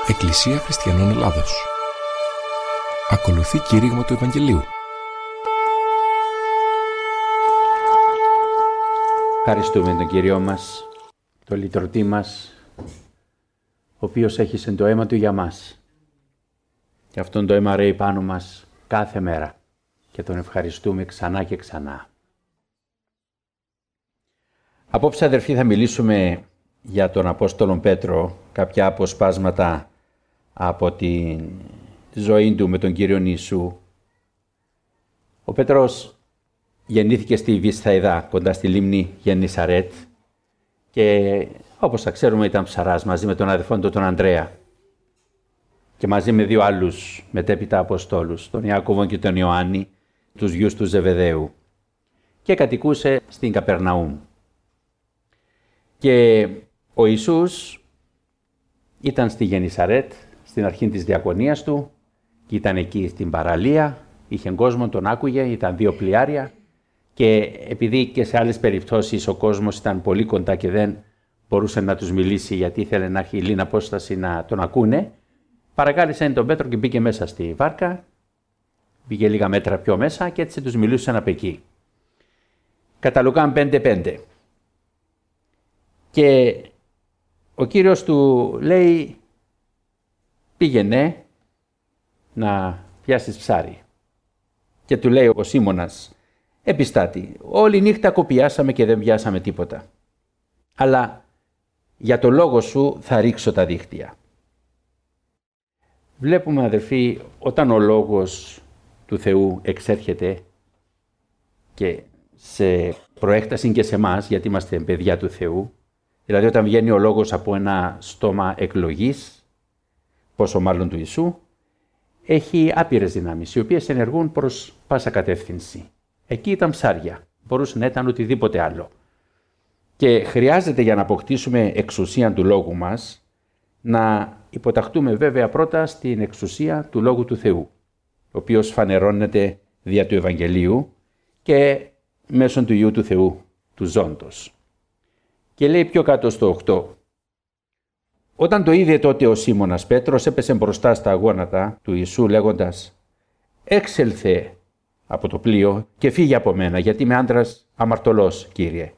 Εκκλησία Χριστιανών Ελλάδος. Ακολουθεί κήρυγμα του Ευαγγελίου. Ευχαριστούμε τον Κύριό μας, τον λυτρωτή μας, ο οποίος έχισε το αίμα Του για μας. Και αυτόν το αίμα ρέει πάνω μας κάθε μέρα και τον ευχαριστούμε ξανά και ξανά. Απόψε, αδερφοί, θα μιλήσουμε για τον Απόστολον Πέτρο, κάποια αποσπάσματα από τη ζωή του με τον Κύριον Ιησού. Ο Πέτρος γεννήθηκε στη Βυσσαϊδά, κοντά στη λίμνη Γεννησαρέτ, και όπως θα ξέρουμε ήταν ψαράς μαζί με τον αδερφόν του τον Ανδρέα και μαζί με δύο άλλους μετέπειτα Αποστόλους, τον Ιάκωβο και τον Ιωάννη, τους γιους του Ζεβεδαίου, και κατοικούσε στην Καπερναούμ. Και ο Ιησούς ήταν στη Γεννησαρέτ στην αρχή της διακονίας του και ήταν εκεί στην παραλία, είχε κόσμο, τον άκουγε, ήταν 2 πλοιάρια, και επειδή και σε άλλες περιπτώσεις ο κόσμος ήταν πολύ κοντά και δεν μπορούσε να τους μιλήσει γιατί ήθελε να έχει λίγη απόσταση να τον ακούνε, παρακάλεσε τον Πέτρο και μπήκε μέσα στη βάρκα, μπήκε λίγα μέτρα πιο μέσα και έτσι τους μιλούσαν από εκεί. Κατά Λουκάν 5:5. Και ο Κύριος του λέει, πήγαινε να πιάσεις ψάρι. Και του λέει ο Σίμωνας, επιστάτη, όλη νύχτα κοπιάσαμε και δεν πιάσαμε τίποτα. Αλλά για το λόγο σου θα ρίξω τα δίχτυα. Βλέπουμε, αδερφοί, όταν ο λόγος του Θεού εξέρχεται και σε προέκταση και σε εμάς, γιατί είμαστε παιδιά του Θεού, δηλαδή όταν βγαίνει ο λόγος από ένα στόμα εκλογής, πόσο μάλλον του Ιησού, έχει άπειρες δυνάμεις, οι οποίες ενεργούν προς πάσα κατεύθυνση. Εκεί ήταν ψάρια, μπορούσε να ήταν οτιδήποτε άλλο. Και χρειάζεται, για να αποκτήσουμε εξουσία του λόγου μας, να υποταχτούμε βέβαια πρώτα στην εξουσία του Λόγου του Θεού, ο οποίος φανερώνεται δια του Ευαγγελίου και μέσω του Υιού του Θεού, του ζώντος. Και λέει πιο κάτω στο 8. Όταν το είδε τότε ο Σίμωνας Πέτρος, έπεσε μπροστά στα γόνατα του Ιησού λέγοντας, «Έξελθε από το πλοίο και φύγε από μένα, γιατί είμαι άντρας αμαρτωλός, Κύριε».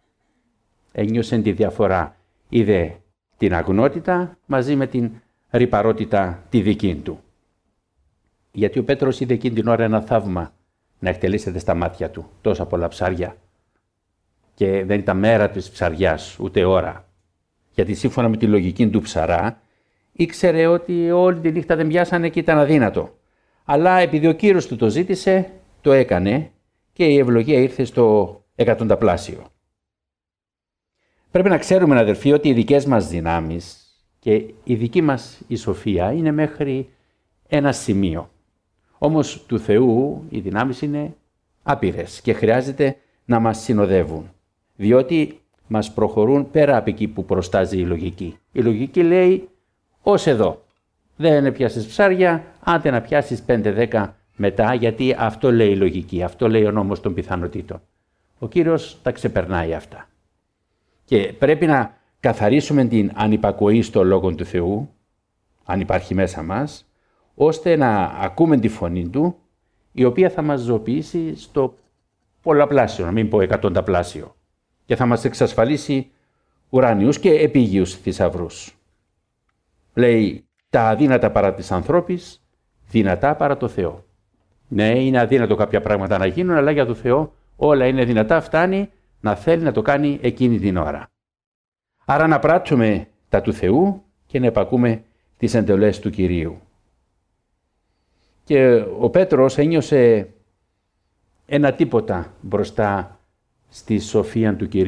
Ένιωσε τη διαφορά. Είδε την αγνότητα μαζί με την ρυπαρότητα τη δική του. Γιατί ο Πέτρος είδε εκείνη την ώρα ένα θαύμα να εκτελήσεται στα μάτια του, τόσα πολλά ψάρια. Και δεν ήταν μέρα της ψαριάς, ούτε ώρα. Γιατί σύμφωνα με τη λογική του ψαρά, ήξερε ότι όλη τη νύχτα δεν πιάσανε και ήταν αδύνατο. Αλλά επειδή ο Κύριος του το ζήτησε, το έκανε και η ευλογία ήρθε στο 100πλάσιο. Πρέπει να ξέρουμε, αδερφοί, ότι οι δικές μας δυνάμεις και η δική μας η σοφία είναι μέχρι ένα σημείο. Όμως του Θεού οι δυνάμεις είναι άπειρες και χρειάζεται να μας συνοδεύουν. Διότι μας προχωρούν πέρα από εκεί που προστάζει η λογική. Η λογική λέει, ως εδώ. Δεν έπιασες ψάρια, άντε να πιάσεις 5-10 μετά, γιατί αυτό λέει η λογική, αυτό λέει ο νόμος των πιθανότητων. Ο Κύριος τα ξεπερνάει αυτά. Και πρέπει να καθαρίσουμε την ανυπακοή στο Λόγο του Θεού, αν υπάρχει μέσα μας, ώστε να ακούμε τη φωνή Του, η οποία θα μας ζωοποιήσει στο πολλαπλάσιο, να μην πω 100πλάσιο, και θα μας εξασφαλίσει ουράνιους και επίγειους θησαυρούς. Λέει, τα αδύνατα παρά της ανθρώπης, δυνατά παρά το Θεό. Ναι, είναι αδύνατο κάποια πράγματα να γίνουν, αλλά για το Θεό όλα είναι δυνατά, φτάνει να θέλει να το κάνει εκείνη την ώρα. Άρα να πράττουμε τα του Θεού και να επακούμε τις εντολές του Κυρίου. Και ο Πέτρος ένιωσε ένα τίποτα μπροστά στη σοφία του Κυρίου.